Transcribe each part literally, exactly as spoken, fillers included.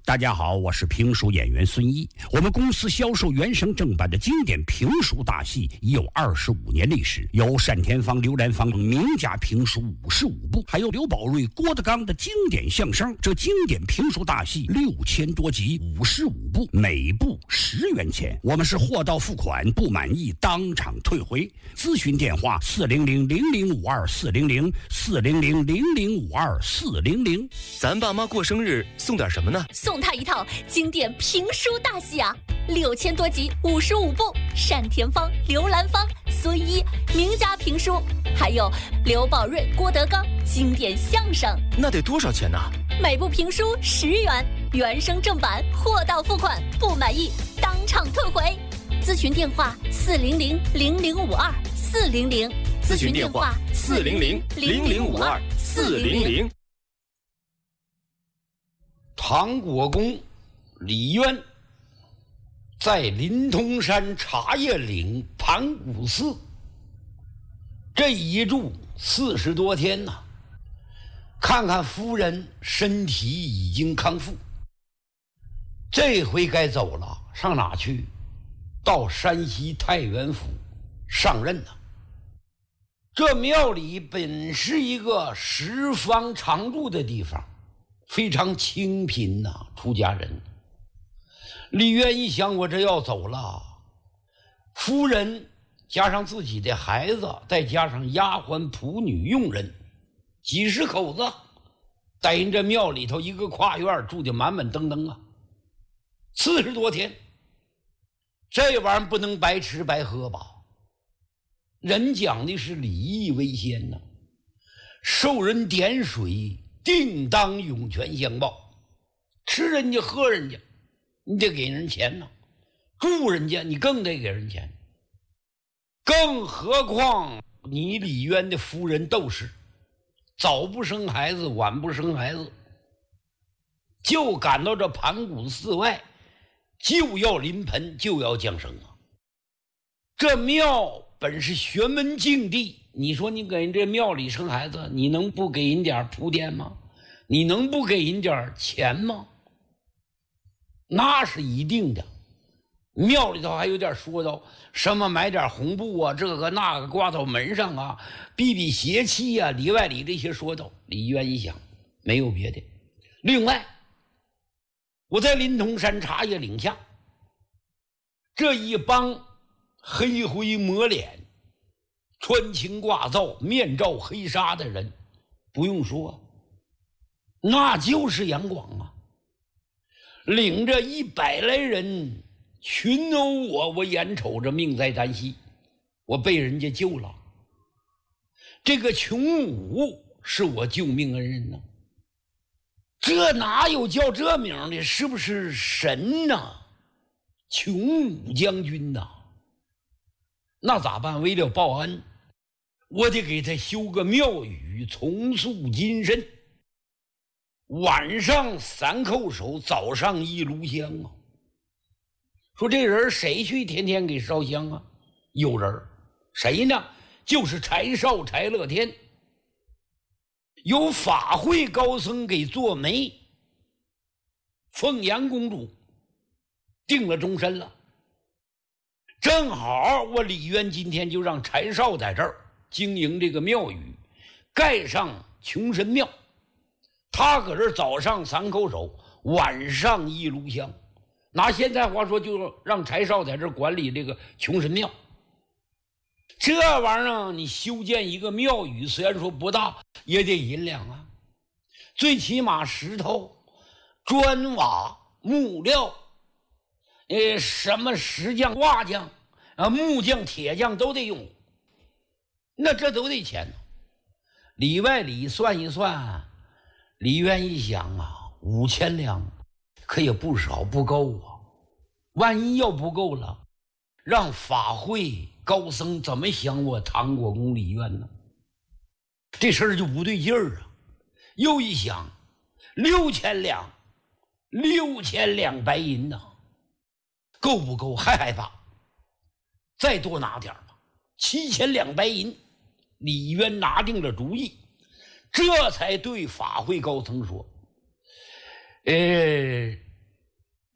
大家好，我是评书演员孙一。我们公司销售原声正版的经典评书大戏已有二十五年历史，有单田芳、刘兰芳名家评书五十五部，还有刘宝瑞、郭德纲的经典相声。这经典评书大戏六千多集，五十五部，每部十元钱。我们是货到付款，不满意当场退回。咨询电话：四零零零零五二四零零四零零零零五二四零零。 咱爸妈过生日送点什么呢？ 送他一套经典评书大戏啊，六千多集，五十五部，单田芳、刘兰芳、孙一名家评书，还有刘宝瑞、郭德纲经典相声。 那得多少钱呢？ 每部评书十元，原声正版，货到付款，不满意当场退回。咨询电话：四零零零零五二四零零。 咨询电话：四零零零零五二四零零。 唐国公李渊在临潼山茶叶岭盘古寺这一住四十多天呐、啊，看看夫人身体已经康复，这回该走了，上哪去？到山西太原府上任了。这庙里本是一个十方常住的地方，非常清贫呐、啊，出家人。李渊一想，我这要走了，夫人加上自己的孩子，再加上丫鬟仆女佣人，几十口子，在人这庙里头一个跨院住的满满登登啊，四十多天，这玩意儿不能白吃白喝吧？人讲的是礼义为先呐、啊，受人点水，定当涌泉相报。吃人家喝人家，你得给人钱呢；住人家，你更得给人钱。更何况你李渊的夫人窦氏，早不生孩子，晚不生孩子，就赶到这盘古寺外，就要临盆，就要降生啊！这庙本是玄门净地，你说你给人这庙里生孩子，你能不给人点铺垫吗？你能不给人点钱吗？那是一定的。庙里头还有点说到什么买点红布啊，这个那个挂到门上啊，避避邪气啊，里外里这些说道。李渊一想，没有别的。另外，我在临潼山茶叶岭下，这一帮黑灰抹脸、穿青挂皂、面罩黑纱的人，不用说，那就是杨广啊，领着一百来人群殴我，我眼瞅着命在旦夕，我被人家救了。这个穷武是我救命恩人呢，这哪有叫这名的？是不是神呐？穷武将军呐，那咋办？为了报恩，我得给他修个庙宇，重塑金身。晚上三叩首，早上一炉香啊。说这人谁去天天给烧香啊？有人，谁呢？就是柴少柴乐天，有法会高僧给做媒，凤阳公主定了终身了。正好我李渊今天就让柴少在这儿经营这个庙宇，盖上穷神庙。他搁这儿早上三叩首，晚上一炉香。拿现在话说，就让柴少在这儿管理这个穷神庙。这玩意儿你修建一个庙宇，虽然说不大，也得银两啊，最起码石头、砖瓦、木料，呃，什么石匠、瓦匠啊、木匠、铁匠都得用，那这都得钱呢。里外里算一算，李渊一想啊，五千两可也不少，不够啊。万一要不够了，让法会高僧怎么想我唐国公李渊呢？这事儿就不对劲儿啊。又一想，六千两，六千两白银呐、啊，够不够？还害怕，再多拿点吧。七千两白银，李渊拿定了主意，这才对法会高僧说：“呃，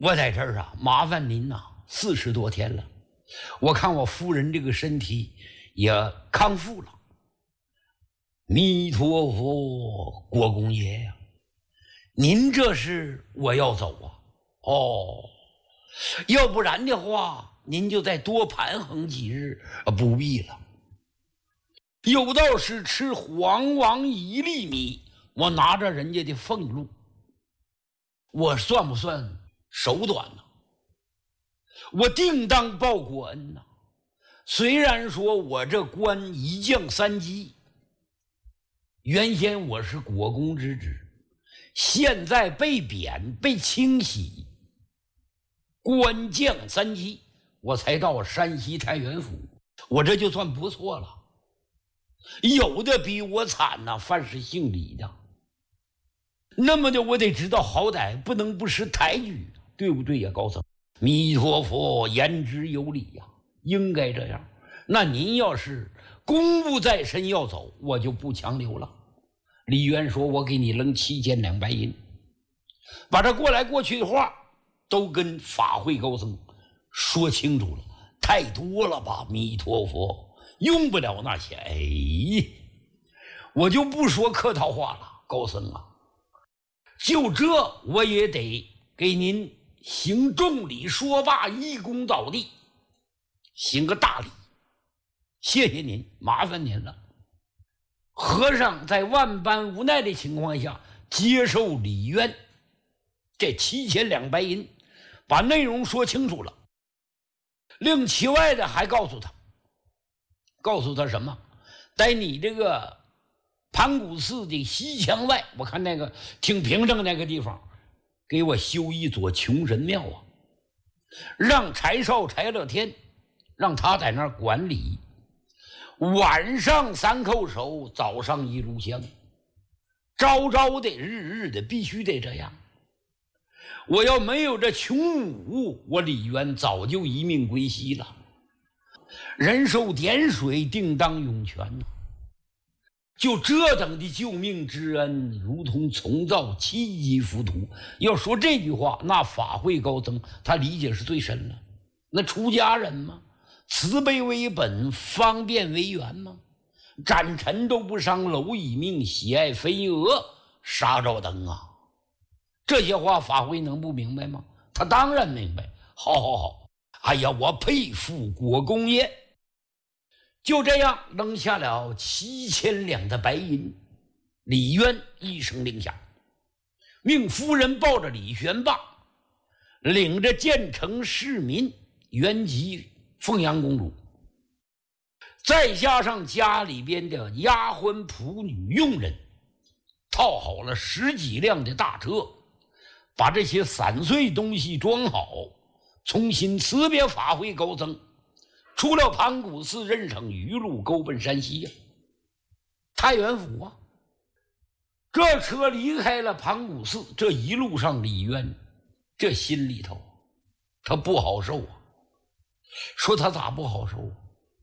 我在这儿啊，麻烦您呐、啊，四十多天了，我看我夫人这个身体也康复了。弥陀佛，国公爷呀、啊，您这是我要走啊？哦，要不然的话，您就再多盘衡几日，不必了。有道是吃黄王一粒米，我拿着人家的俸禄，我算不算手短呢？我定当报国恩呐。虽然说我这官一降三级，原先我是国公之职，现在被贬被清洗，官降三级，我才到山西太原府，我这就算不错了。有的比我惨呐、啊，凡是姓李的。那么的，我得知道好歹，不能不识抬举，对不对呀、啊，高僧？弥陀佛，言之有理呀、啊，应该这样。那您要是公务在身要走，我就不强留了。李渊说：“我给你扔七千两白银，把这过来过去的话都跟法会高僧说清楚了。太多了吧？弥陀佛。”用不了那些，哎，我就不说客套话了，高僧啊，就这我也得给您行重礼。说罢，一躬倒地，行个大礼，谢谢您，麻烦您了。和尚在万般无奈的情况下接受李渊这七千两白银，把内容说清楚了。另其外的还告诉他。告诉他什么？在你这个盘古寺的西墙外，我看那个挺平整那个地方，给我修一座穷神庙啊！让柴少柴乐天，让他在那儿管理。晚上三叩首，早上一炷香，朝朝的，日日的，必须得这样。我要没有这穷武，我李渊早就一命归西了。人受点水，定当涌泉。就这等的救命之恩，如同重造七级浮屠。要说这句话，那法会高僧他理解是最深了。那出家人嘛，慈悲为本，方便为源嘛。斩臣都不伤蝼蚁命，喜爱飞蛾杀照灯啊！这些话法会能不明白吗？他当然明白。好好好，哎呀，我佩服国公爷。就这样扔下了七千两的白银，李渊一声令下，命夫人抱着李玄霸，领着建城市民原籍凤阳公主，再加上家里边的丫鬟仆女佣人，套好了十几辆的大车，把这些散碎东西装好，重新辞别法会高僧，出了盘古寺，任上余路，勾奔山西呀、啊，太原府啊。这车离开了盘古寺，这一路上李渊这心里头他不好受啊。说他咋不好受啊？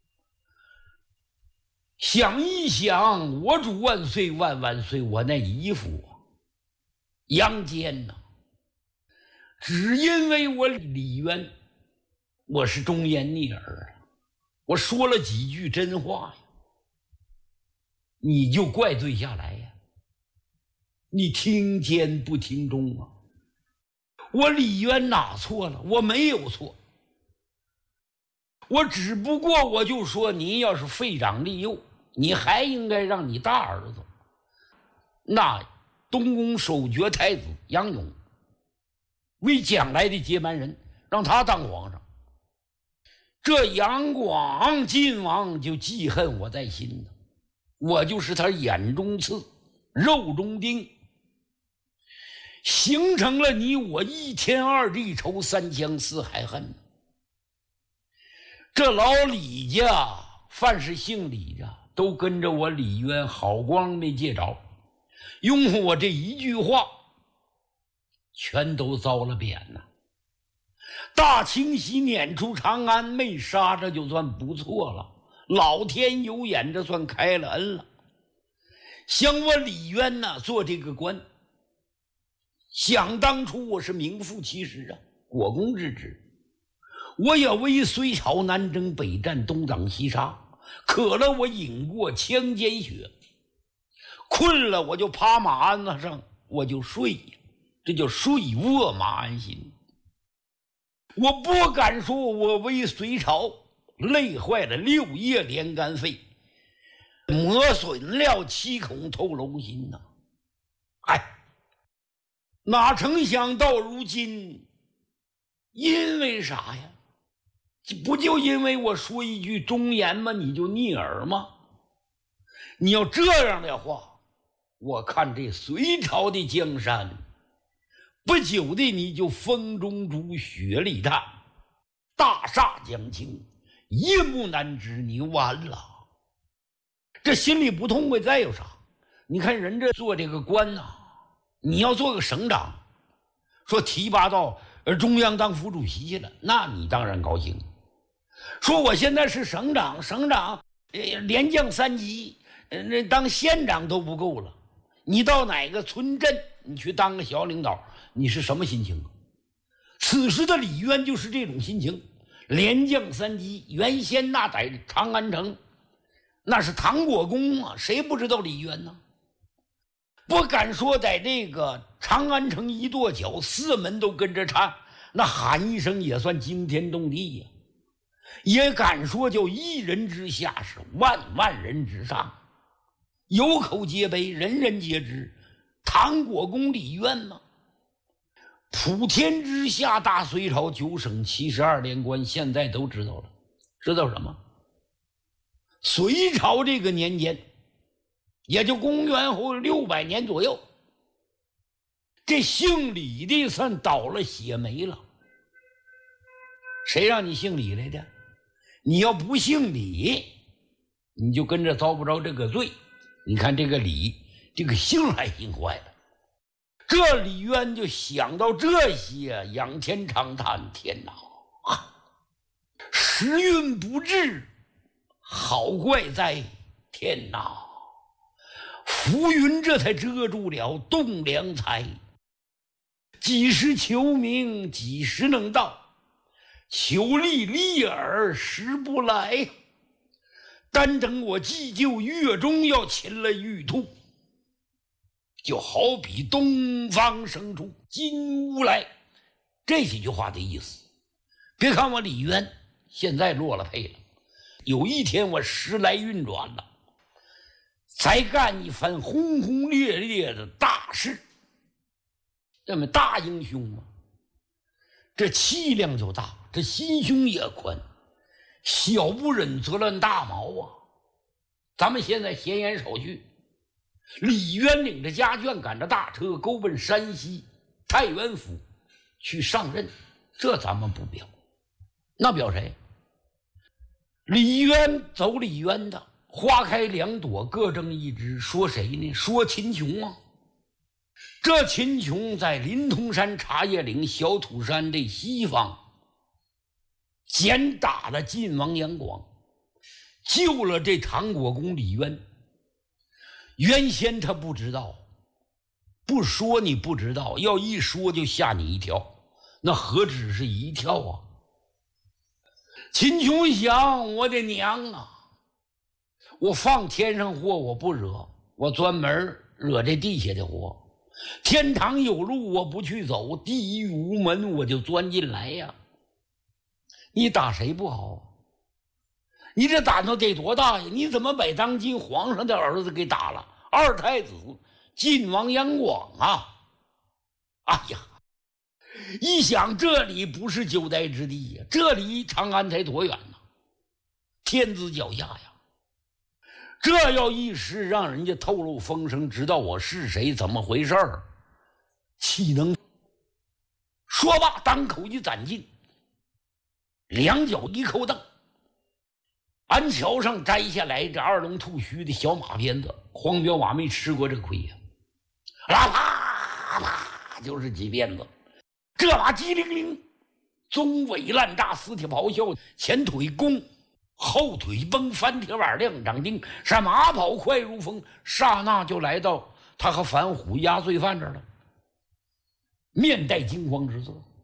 想一想，我主万岁万万岁，我那衣服啊，阳间呐、啊，只因为我李渊我是忠言逆耳，我说了几句真话呀，你就怪罪下来呀？你听奸不听忠啊！我李渊哪错了？我没有错，我只不过我就说，您要是废长立幼，你还应该让你大儿子那东宫守爵太子杨勇为将来的接班人，让他当皇上。这杨广晋王就记恨我在心呢，我就是他眼中刺，肉中钉，形成了你我一天二地仇，三江四海恨。这老李家凡是姓李的都跟着我李渊好光没借着，用我这一句话全都遭了扁了。大清洗撵出长安，没杀这就算不错了，老天有眼，这算开了恩了。像我李渊呐、啊，做这个官，想当初我是名副其实啊， 国公之职。我也为隋朝南征北战，东挡西杀，渴了我饮过枪尖血，困了我就趴马鞍子上我就睡，这叫睡卧马鞍心。我不敢说我为隋朝累坏了六叶连肝肺，磨损了七孔透楼心呐、啊！哎，哪曾想到如今，因为啥呀？不就因为我说一句忠言吗？你就逆耳吗？你要这样的话，我看这隋朝的江山，不久的你就风中烛，雪里炭，大厦将倾，一目难知，你完了。这心里不痛快，再有啥？你看人这做这个官呐、啊，你要做个省长，说提拔到中央当副主席去了，那你当然高兴。说我现在是省长，省长呃连降三级，呃当县长都不够了，你到哪个村镇你去当个小领导，你是什么心情？此时的李渊就是这种心情，连降三级。原先那在长安城那是唐国公啊，谁不知道李渊呢？不敢说在这个长安城一跺脚，四门都跟着唱，那喊一声也算惊天动地呀、啊。也敢说叫一人之下是万万人之上，有口皆碑，人人皆知。唐国公李渊嘛，普天之下大隋朝九省七十二连官，现在都知道了。知道什么？隋朝这个年间，也就公元后六百年左右，这姓李的算倒了血霉了。谁让你姓李来的？你要不姓李，你就跟着遭不着这个罪。你看这个李，这个姓还姓坏了。这李渊就想到这些，仰天长叹：天哪，时运不至，好怪哉！天哪，浮云这才遮住了栋梁才，几时求名，几时能到？求利利尔时不来，单等我祭救月中要擒了玉兔，就好比东方生出金乌来。这几句话的意思，别看我李渊现在落了配了，有一天我时来运转了，才干一番轰轰烈烈的大事。这么大英雄嘛，这气量就大，这心胸也宽，小不忍则乱大谋啊！咱们现在闲言少叙，李渊领着家眷，赶着大车，勾奔山西太原府去上任，这咱们不表，那表谁？李渊走李渊的，花开两朵，各争一枝。说谁呢？说秦琼啊！这秦琼在临潼山茶叶岭小土山这西方，简打了晋王杨广，救了这唐国公李渊。原先他不知道，不说你不知道，要一说就吓你一跳，那何止是一跳啊！秦琼想，我的娘啊，我放天上祸我不惹，我专门惹这地下的祸。天堂有路我不去走，地狱无门我就钻进来呀！你打谁不好？你这胆子得多大呀？你怎么把当今皇上的儿子给打了？二太子晋王杨广啊！哎呀，一想这里不是久待之地呀，这离长安才多远呢？天子脚下呀！这要一时让人家透露风声，知道我是谁，怎么回事儿，岂能？说罢，当口一攒劲，两脚一扣蹬，鞍桥上摘下来这二龙吐须的小马鞭子。黄彪马没吃过这亏呀、啊，啦啪啪就是几鞭子。这马机灵灵，棕尾烂大，四蹄咆哮，前腿弓，后腿崩，翻铁碗亮掌钉，是马跑快如风，刹那就来到他和樊虎押罪犯这儿了，面带惊慌之色。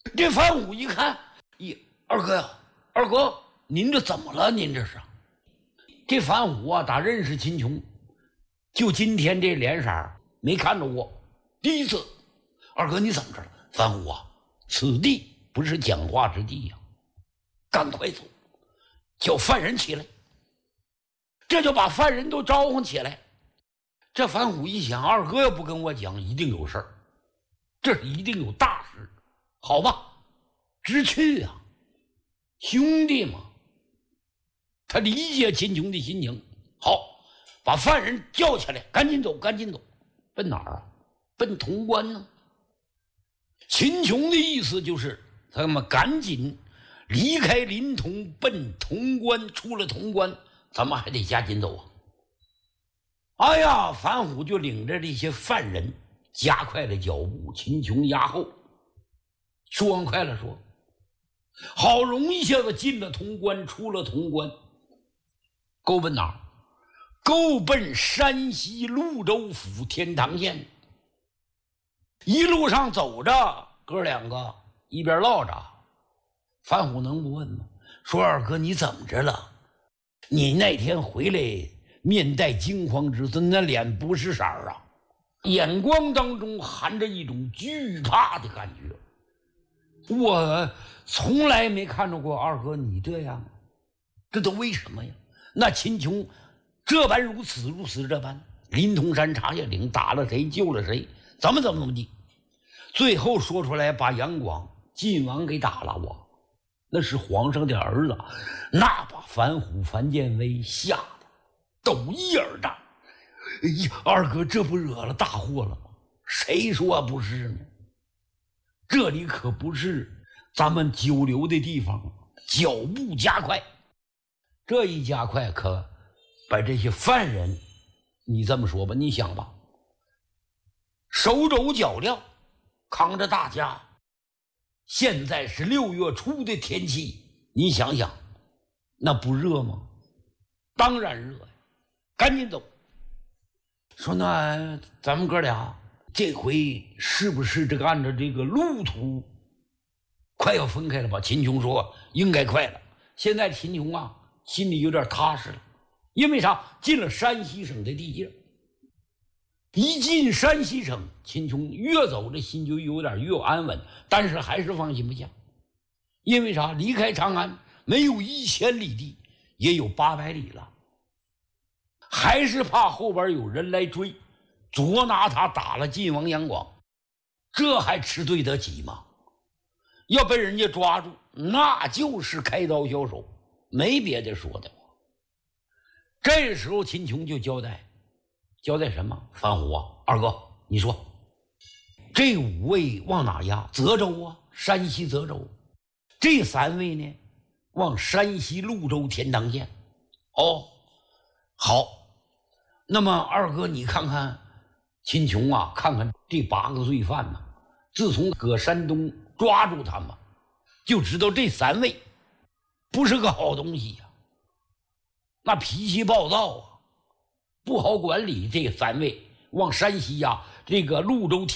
这樊虎一看，咦，二哥呀，二哥，您这怎么了？您这是？这樊虎啊，打认识秦琼，就今天这脸色没看着过，第一次。二哥你怎么着了？樊虎啊，此地不是讲话之地呀、啊，赶快走，叫犯人起来。这就把犯人都招呼起来。这樊虎一想，二哥要不跟我讲，一定有事儿，这是一定有大事。好吧，直去啊，兄弟嘛。他理解秦琼的心情，好，把犯人叫起来，赶紧走，赶紧走，奔哪儿啊？奔潼关呢。秦琼的意思就是，他们赶紧离开临潼，奔潼关。出了潼关，咱们还得加紧走啊。哎呀，樊虎就领着这些犯人加快了脚步，秦琼压后。说完快了说，好容易一下子进了潼关，出了潼关，够奔哪儿？够奔山西潞州府天堂县。一路上走着，哥两个一边唠着，樊虎能不问吗？说二哥你怎么着了？你那天回来面带惊慌之色，那脸不是色儿啊，眼光当中含着一种惧怕的感觉。我从来没看着过二哥你这样，这都为什么呀？那秦琼这般如此如此这般，临潼山茶叶岭打了谁救了谁，怎么怎么怎么地，最后说出来把杨广晋王给打了，我那是皇上的儿子，那把樊虎樊建威吓得抖一耳大。哎呀，二哥这不惹了大祸了吗？谁说不是呢？这里可不是咱们久留的地方，脚步加快。这一加快，可把这些犯人，你这么说吧，你想吧，手肘脚镣，扛着大家，现在是六月初的天气，你想想，那不热吗？当然热呀！赶紧走。说那咱们哥俩这回是不是这个按照这个路途快要分开了吧？秦琼说应该快了。现在秦琼啊心里有点踏实了，因为啥？进了山西省的地界。一进山西省，秦琼越走这心就有点越安稳，但是还是放心不下。因为啥？离开长安没有一千里地，也有八百里了，还是怕后边有人来追，捉拿他打了晋王杨广，这还吃对得起吗？要被人家抓住，那就是开刀销手，没别的说的。这时候秦琼就交代，交代什么？樊虎啊，二哥，你说这五位往哪押？泽州啊，山西泽州。这三位呢，往山西潞州天堂县。哦，好。那么二哥，你看看秦琼啊，看看这八个罪犯呢，自从搁山东抓住他们，就知道这三位不是个好东西呀、啊，那脾气暴躁啊，不好管理。这三位往山西呀、啊，这个潞州